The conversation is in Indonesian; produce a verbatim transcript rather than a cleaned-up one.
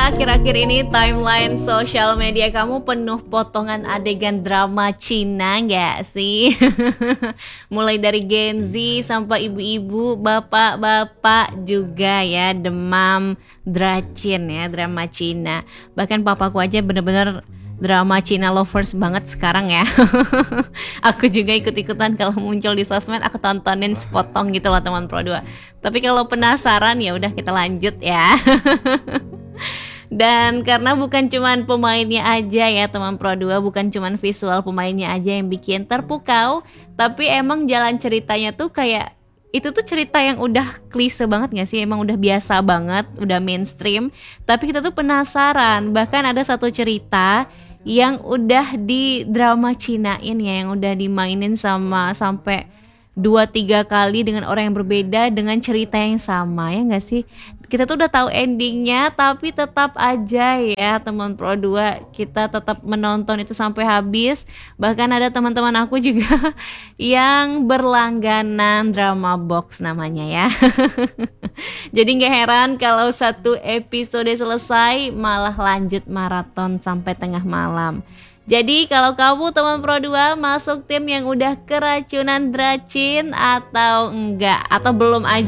akhir-akhir ini timeline sosial media kamu penuh potongan adegan drama Cina nggak sih? Mulai dari Gen Z sampai ibu-ibu, bapak-bapak juga ya demam dracin ya, drama Cina. Bahkan papaku aja bener-bener drama Cina lovers banget sekarang ya. Aku juga ikut-ikutan kalau muncul di sosmed, aku tontonin sepotong gitu loh teman Pro dua. Tapi kalau penasaran ya udah kita lanjut ya. Dan karena bukan cuman pemainnya aja ya teman Pro dua, bukan cuman visual pemainnya aja yang bikin terpukau, tapi emang jalan ceritanya tuh kayak itu tuh cerita yang udah klise banget gak sih? Emang udah biasa banget, udah mainstream, tapi kita tuh penasaran. Bahkan ada satu cerita yang udah di drama Cinain ya, yang udah dimainin sama sampai dua tiga kali dengan orang yang berbeda dengan cerita yang sama, ya nggak sih? Kita tuh udah tahu endingnya tapi tetap aja ya teman Pro dua kita tetap menonton itu sampai habis. Bahkan ada teman-teman aku juga yang berlangganan drama box namanya ya. Jadi nggak heran kalau satu episode selesai malah lanjut maraton sampai tengah malam. Jadi kalau kamu teman Pro dua masuk tim yang udah keracunan dracin atau enggak, atau belum aja